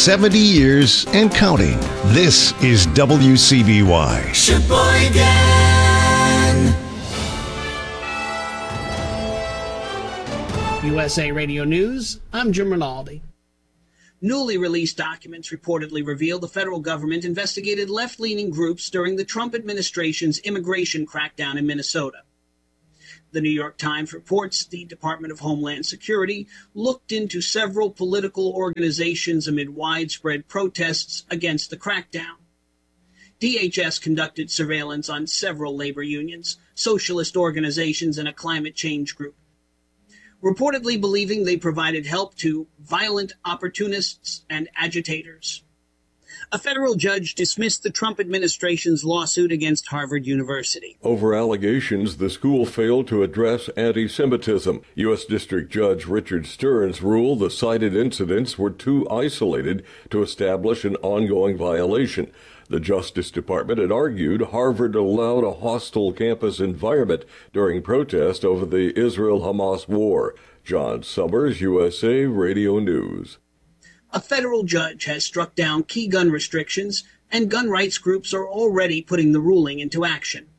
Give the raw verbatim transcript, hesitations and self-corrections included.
seventy years and counting. This is W C B Y. Sheboygan! U S A Radio News, I'm Jim Rinaldi. Newly released documents reportedly reveal the federal government investigated left-leaning groups during the Trump administration's immigration crackdown in Minnesota. The New York Times reports the Department of Homeland Security looked into several political organizations amid widespread protests against the crackdown. D H S conducted surveillance on several labor unions, socialist organizations, and a climate change group, reportedly believing they provided help to violent opportunists and agitators. A federal judge dismissed the Trump administration's lawsuit against Harvard University over allegations the school failed to address anti-Semitism. U S District Judge Richard Stearns ruled the cited incidents were too isolated to establish an ongoing violation. The Justice Department had argued Harvard allowed a hostile campus environment during protest over the Israel-Hamas war. John Summers, U S A Radio News. A federal judge has struck down key gun restrictions, and gun rights groups are already putting the ruling into action.